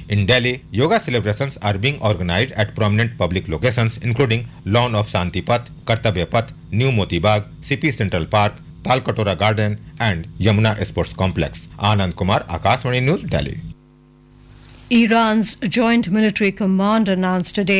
In Delhi, yoga celebrations are being organized at prominent public locations including Lawn of Shanti Path, Kartavya Path, New Moti Bagh, CP Central Park, Talkatora Garden and Yamuna Sports Complex. Anand Kumar, Akashvani News, Delhi. Iran's Joint Military Command announced today